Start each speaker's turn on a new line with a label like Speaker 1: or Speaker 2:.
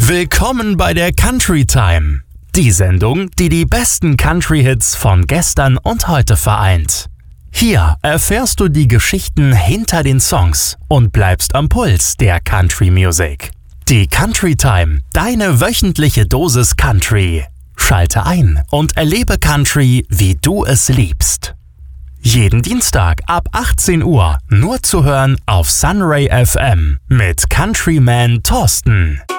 Speaker 1: Willkommen bei der Country Time, die Sendung, die die besten Country-Hits von gestern und heute vereint. Hier erfährst du die Geschichten hinter den Songs und bleibst am Puls der Country Music. Die Country Time, deine wöchentliche Dosis Country. Schalte ein und erlebe Country, wie du es liebst. Jeden Dienstag ab 18 Uhr nur zu hören auf Sunray FM mit Countryman Thorsten.